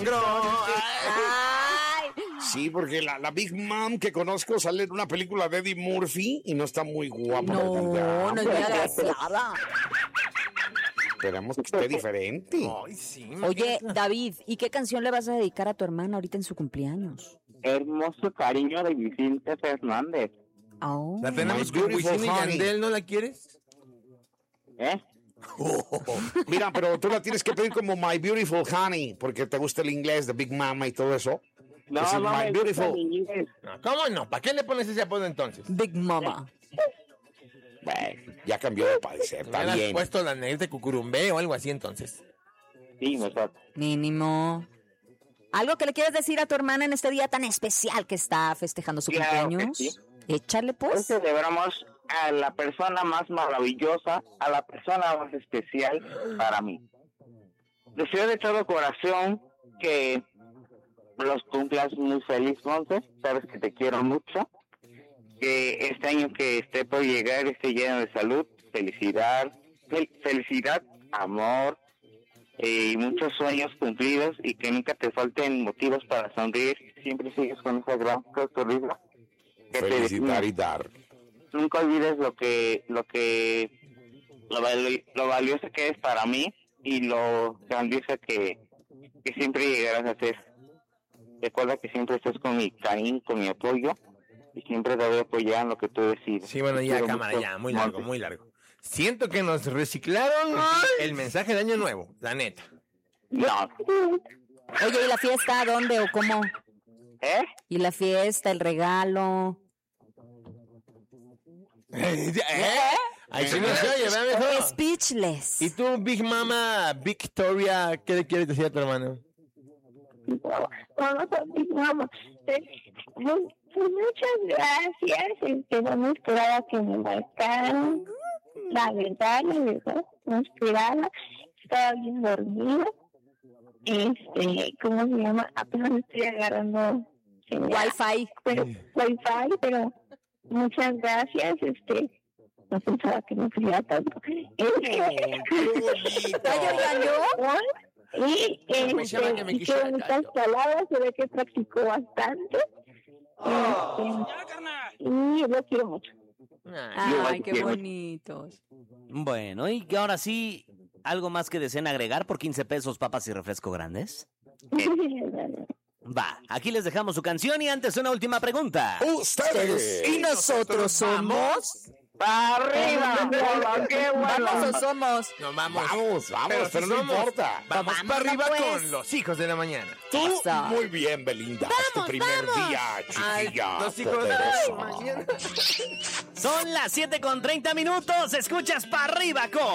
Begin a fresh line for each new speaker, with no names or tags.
Ay.
Sí, porque la Big Mom que conozco sale en una película de Eddie Murphy y no está muy guapa.
No, no es muy agraciada.
Esperamos que esté diferente.
Ay, sí.
Oye, David, ¿y qué canción le vas a dedicar a tu hermana ahorita en su cumpleaños?
Hermoso cariño de Vicente Fernández.
Oh.
La tenemos
My
con
Beautiful
Wisin y
Honey.
Yandel, ¿no la quieres?
Mira, pero tú la tienes que pedir como My Beautiful Honey, porque te gusta el inglés de Big Mama y todo eso.
No,
Ese es
no
My
me gusta
Beautiful.
el inglés.
No, ¿cómo no? ¿Para qué le pones ese apodo entonces?
Big Mama.
Bueno, ya cambió de parecer, está
¿Hubieras
bien.
puesto la negrita de cucurumbé o algo así entonces?
Sí, mejor.
Mínimo. ¿Algo que le quieres decir a tu hermana en este día tan especial que está festejando su
Claro que
cumpleaños?
sí.
Échale
Hoy
pues.
celebramos a la persona más maravillosa, a la persona más especial para mí. Deseo de todo corazón que los cumplas muy feliz, Montes. Sabes que te quiero mucho. Que este año que esté por llegar esté lleno de salud, felicidad, felicidad, amor y muchos sueños cumplidos y que nunca te falten motivos para sonreír. Siempre sigues con esa gran sonrisa. Que te
Felicitar y
define.
dar.
Nunca olvides lo valioso que es para mí y lo grandiosa que siempre llegarás a ser. Recuerda que siempre estás con mi cariño, con mi apoyo y siempre te voy a apoyar en lo que tú decides.
Sí, bueno,
Te
ya,
quiero
cámara,
mucho,
ya, muy largo,
Montes.
muy largo. Siento que nos reciclaron el mensaje de Año Nuevo, la neta.
No.
Oye, ¿y la fiesta dónde o cómo?
¿Eh?
¿Y la fiesta, el regalo?
Ahí sí no se oye, ¿verdad, mejor?
Speechless.
¿Y tú, Big Mama Victoria, qué le quieres decir a tu hermano?
Vamos, pues muchas gracias. No me esperaba que me marcaran. La verdad, no esperaba. Estaba bien dormida. ¿Cómo se llama? Apenas estoy agarrando
Wi-Fi.
Wi-Fi, pero muchas gracias. No pensaba que me pudiera tanto.
¿Está llorando?
Y
Pensaba que me
qué
quisiera
bonitas
tanto.
palabras, se ve que practicó bastante. Y lo quiero mucho.
Ay, qué bonitos.
Bueno, y que ahora sí, ¿algo más que deseen agregar por 15 pesos papas y refresco grandes? Va, aquí les dejamos su canción y antes una última pregunta.
Ustedes.
¿Y nosotros somos?
¡Para arriba! ¡Qué bueno!
¿Vamos o somos?
No, vamos.
Vamos, pero no
somos-
importa.
Vamos
Vámonos,
para arriba
pues.
con los hijos de la mañana.
Tú,
Eso.
muy bien, Belinda. Es tu primer día, chiquilla.
Los hijos de la
poderosa.
mañana.
Son las 7:30. Escuchas para arriba con